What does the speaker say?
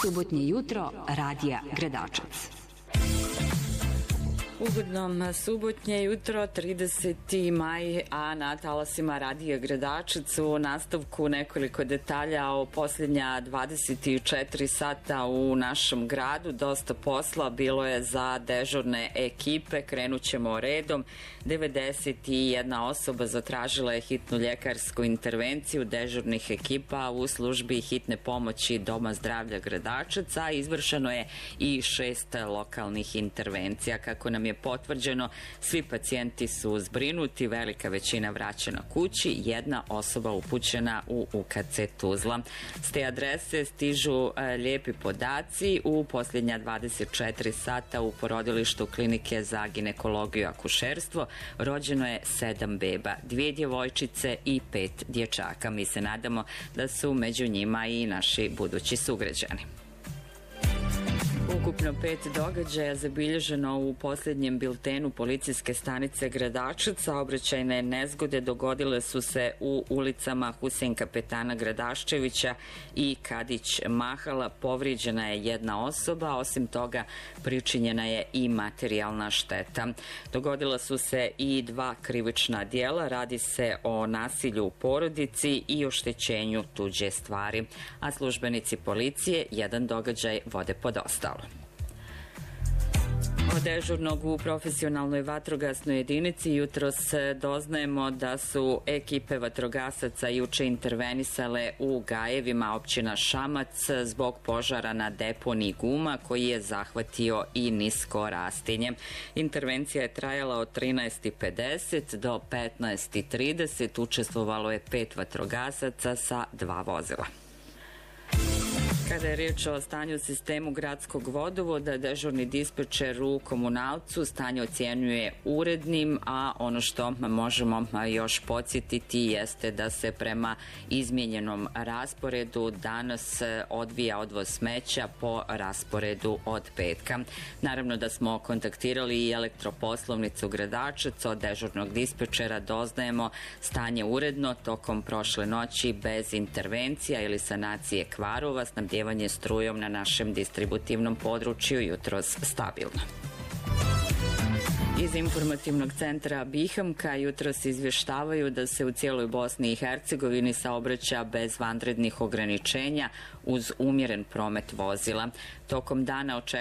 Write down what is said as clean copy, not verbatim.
Subotnje jutro Radija Gradačac. Ugodno subotnje jutro, 30. maj, a na talasima Radija Gradačac u nastavku nekoliko detalja o posljednja 24 sata u našem gradu. Dosta posla bilo je za dežurne ekipe, krenut ćemo redom. 91 osoba zatražila je hitnu ljekarsku intervenciju dežurnih ekipa u službi hitne pomoći Doma zdravlja Gradačac, a izvršeno je i 6 lokalnih intervencija. Kako nam je potvrđeno, svi pacijenti su zbrinuti, velika većina vraćena kući, jedna osoba upućena u UKC Tuzla. S te adrese stižu lijepi podaci. U posljednja 24 sata u porodilištu Klinike za ginekologiju i akušerstvo rođeno je 7 beba, 2 djevojčice i 5 dječaka. Mi se nadamo da su među njima i naši budući sugrađani. Ukupno 5 događaja zabilježeno u posljednjem biltenu policijske stanice Gradačac. Saobraćajne nezgode dogodile su se u ulicama Husein Kapetana Gradaščevića i Kadić Mahala. Povrijeđena je jedna osoba, osim toga pričinjena je i materijalna šteta. Dogodila su se i 2 krivična djela, radi se o nasilju u porodici i oštećenju tuđe stvari, a službenici policije jedan događaj vode pod ostalo. Od dežurnog u profesionalnoj vatrogasnoj jedinici jutros doznajemo da su ekipe vatrogasaca juče intervenisale u Gajevima, općina Šamac, zbog požara na deponiji guma koji je zahvatio i nisko rastinje. Intervencija je trajala od 13:50 do 15:30. Učestvovalo je 5 vatrogasaca sa 2 vozila. Kada je riječ o stanju u sistemu gradskog vodovoda, dežurni dispečer u Komunalcu stanje ocjenjuje urednim, a ono što možemo još podsjetiti jeste da se prema izmijenjenom rasporedu danas odvija odvoz smeća po rasporedu od petka. Naravno da smo kontaktirali i elektroposlovnicu Gradačac. Od dežurnog dispečera doznajemo stanje uredno tokom prošle noći bez intervencija ili sanacije kvarova. Snabdjevanje strujom na našem distributivnom području jutros stabilno. Iz informativnog centra Bihamka jutros izvještavaju da se u cijeloj Bosni i Hercegovini saobraća bez vanrednih ograničenja uz umjeren promet vozila. Tokom dana